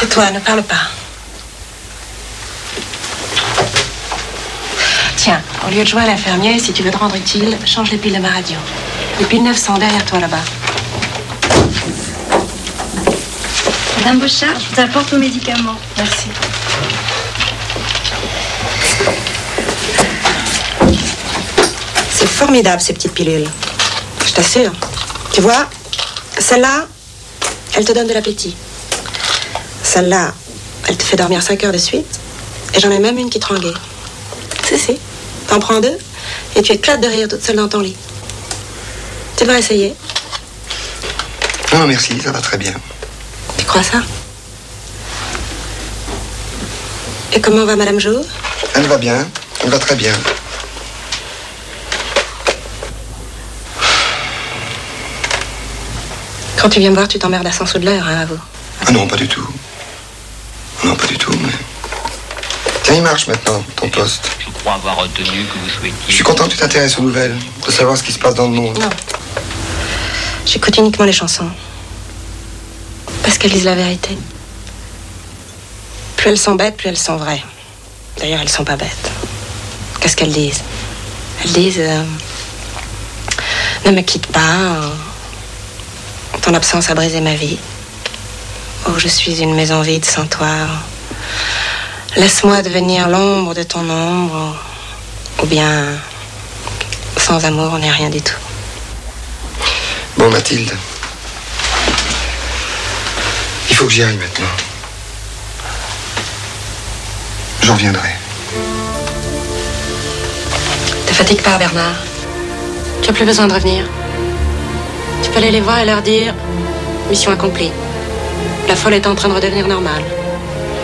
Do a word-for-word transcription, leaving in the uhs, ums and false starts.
Tais-toi, ne parle pas. Tiens, au lieu de jouer à l'infirmier, si tu veux te rendre utile, change les piles de ma radio. Les piles neuves sont derrière toi là-bas. Madame Bochard, je vous apporte vos médicaments. Merci. C'est formidable, ces petites pilules. Je t'assure. Tu vois, celle-là, elle te donne de l'appétit. Celle-là, elle te fait dormir cinq heures de suite. Et j'en ai même une qui te rend gai. Si, si. T'en prends deux et tu éclates de rire toute seule dans ton lit. Tu devrais essayer. Non, merci, ça va très bien. Tu crois ça? Et comment va Madame Jo? Elle va bien, elle va très bien. Quand tu viens me voir, tu t'emmerdes à cent sous de l'heure, hein, avoue. Ah non, pas du tout. Non, pas du tout, mais... Tiens, il marche maintenant, ton poste. Je crois avoir retenu que vous souhaitiez... Je suis content que tu t'intéresses aux nouvelles, de savoir ce qui se passe dans le monde. Non. J'écoute uniquement les chansons. Parce qu'elles disent la vérité. Plus elles sont bêtes, plus elles sont vraies. D'ailleurs, elles sont pas bêtes. Qu'est-ce qu'elles disent? Elles disent... Euh, ne me quitte pas. Euh, ton absence a brisé ma vie. Oh, je suis une maison vide sans toi. Laisse-moi devenir l'ombre de ton ombre. Ou bien... Sans amour, on n'est rien du tout. Bon, Mathilde. Il faut que j'y aille maintenant. J'en reviendrai. Te fatigue pas, Bernard. Tu n'as plus besoin de revenir. Tu peux aller les voir et leur dire... Mission accomplie. La folle est en train de redevenir normale.